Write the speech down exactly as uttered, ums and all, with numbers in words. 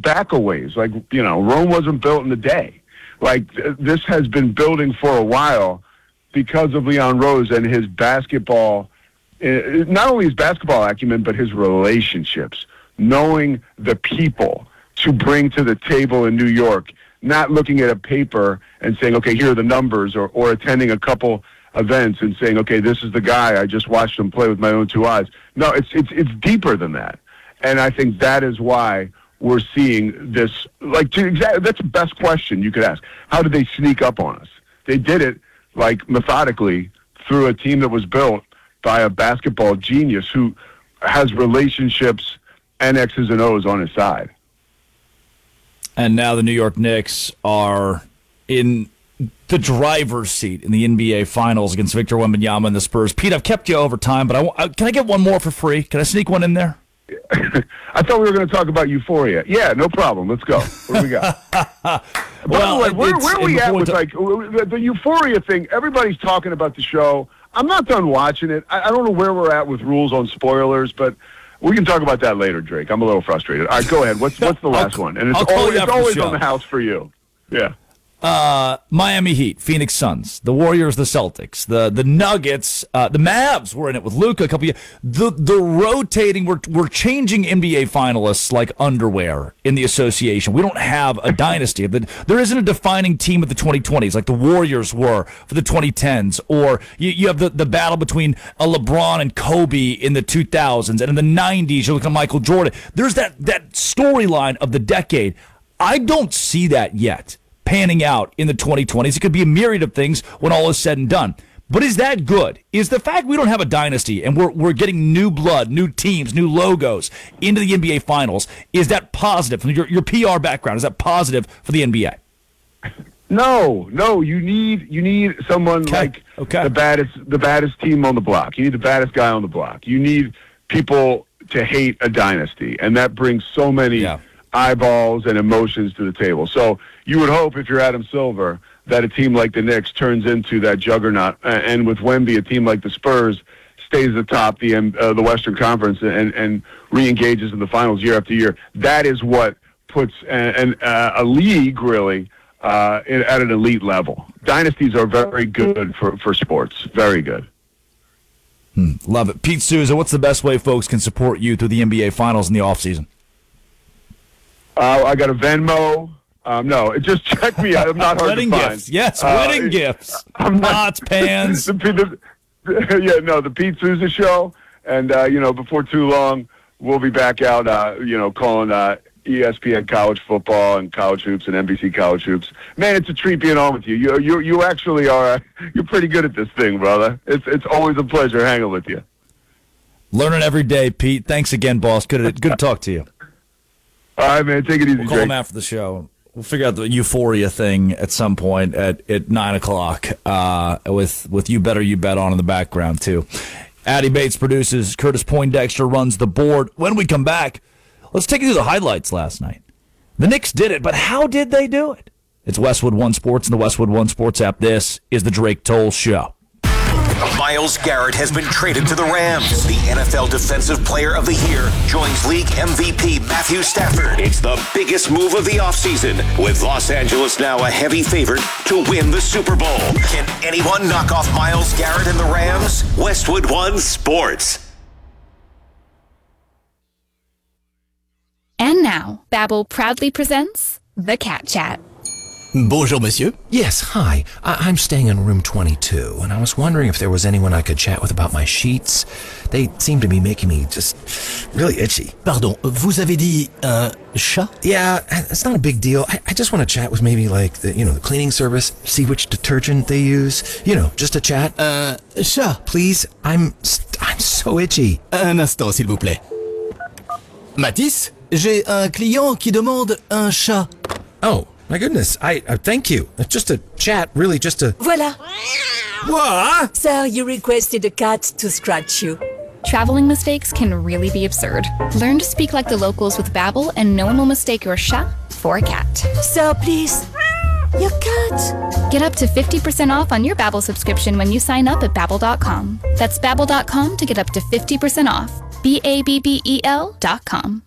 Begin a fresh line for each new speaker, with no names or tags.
back a ways. Like, you know, Rome wasn't built in a day. Like, th- this has been building for a while because of Leon Rose and his basketball, uh, not only his basketball acumen, but his relationships, knowing the people to bring to the table in New York, not looking at a paper and saying, okay, here are the numbers, or, or attending a couple events and saying, okay, this is the guy, I just watched him play with my own two eyes. No, it's it's it's deeper than that. And I think that is why we're seeing this, like, to exactly, that's the best question you could ask. How did they sneak up on us? They did it, like, methodically through a team that was built by a basketball genius who has relationships and X's and O's on his side.
And now the New York Knicks are in the driver's seat in the N B A Finals against Victor Wembanyama and the Spurs. Pete, I've kept you over time, but I, can I get one more for free? Can I sneak one in there?
I thought we were going to talk about Euphoria. Yeah, no problem. Let's go. What do we got?
Well,
By the way, where, where are we at with, like, the, the Euphoria thing? Everybody's talking about the show. I'm not done watching it. I, I don't know where we're at with rules on spoilers, but we can talk about that later, Drake. I'm a little frustrated. All right, go ahead. What's what's the last one? And it's always, it's always on the house for you. Yeah.
Uh, Miami Heat, Phoenix Suns, the Warriors, the Celtics, the the Nuggets, uh, the Mavs were in it with Luka a couple years. The the rotating, we're we're changing N B A finalists like underwear in the association. We don't have a dynasty. There isn't a defining team of the twenty twenties like the Warriors were for the twenty tens, or you, you have the, the battle between a LeBron and Kobe in the two thousands, and in the nineties you look at Michael Jordan. There's that that storyline of the decade. I don't see that yet panning out in the twenty twenties. It could be a myriad of things when all is said and done. But is that good? Is the fact we don't have a dynasty and we're we're getting new blood, new teams, new logos into the N B A Finals, is that positive? From your, your P R background, is that positive for the N B A?
No, no. You need you need someone
okay.
like
okay.
the baddest the baddest team on the block. You need the baddest guy on the block. You need people to hate a dynasty, and that brings so many yeah. eyeballs and emotions to the table. So you would hope, if you're Adam Silver, that a team like the Knicks turns into that juggernaut, and with Wemby, a team like the Spurs stays atop the uh, the Western Conference and and re-engages in the finals year after year. That is what puts an, an, uh, a league really uh, at an elite level. Dynasties are very good for, for sports. Very good.
Hmm, love it. Pete Souza, what's the best way folks can support you through the N B A Finals in the offseason?
Uh, I got a Venmo. Um, no, just check me out. I'm not hard
wedding
to find.
Gifts. Yes,
uh,
wedding gifts.
I'm not,
Pots, pans.
the, the, the, yeah, no, the Pete Souza Show. And, uh, you know, before too long, we'll be back out, uh, you know, calling uh, E S P N college football and college hoops and N B C college hoops. Man, it's a treat being on with you. You you, you actually are, uh, you're pretty good at this thing, brother. It's, it's always a pleasure hanging with you.
Learning every day, Pete. Thanks again, boss. Good to, good to talk to you.
All right, man. Take it easy,
We'll call
Drake.
him after the show. We'll figure out the Euphoria thing at some point at, at nine o'clock uh, with, with You Better You Bet on in the background, too. Addy Bates produces. Curtis Poindexter runs the board. When we come back, let's take you through the highlights last night. The Knicks did it, but how did they do it? It's Westwood One Sports and the Westwood One Sports app. This is the Drake Toll Show.
Myles Garrett has been traded to the Rams. The N F L Defensive Player of the Year joins league M V P Matthew Stafford. It's the biggest move of the offseason, with Los Angeles now a heavy favorite to win the Super Bowl. Can anyone knock off Myles Garrett and the Rams? Westwood One Sports.
And now, Babbel proudly presents The Cat Chat.
Bonjour, monsieur.
Yes, hi. I- I'm staying in room twenty-two, and I was wondering if there was anyone I could chat with about my sheets. They seem to be making me just really itchy.
Pardon, vous avez dit un chat?
Yeah, it's not a big deal. I, I just want to chat with maybe like the, you know, the cleaning service, see which detergent they use. You know, just a chat.
Un chat.
Please, I'm I'm so itchy.
Un instant, s'il vous plaît. Mathis, j'ai un client qui demande un chat.
Oh. My goodness, I uh, thank you. It's just a chat, really just a...
Voila.
What?
Sir, you requested a cat to scratch you.
Traveling mistakes can really be absurd. Learn to speak like the locals with Babbel, and no one will mistake your chat for a cat.
Sir, please. Your cat.
Get up to fifty percent off on your Babbel subscription when you sign up at Babbel dot com. That's Babbel dot com to get up to fifty percent off. B A B B E L dot com.